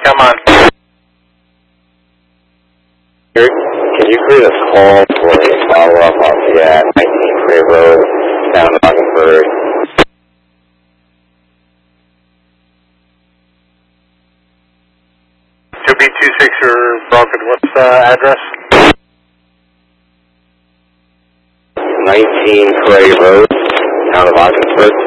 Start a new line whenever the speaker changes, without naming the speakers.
come on.
Can you create a call for a follow-up off the 19 Cray Road, down to Ogdensburg?
2B26, you're broken. What's the address?
19 Cray Road, town of Ogdensburg.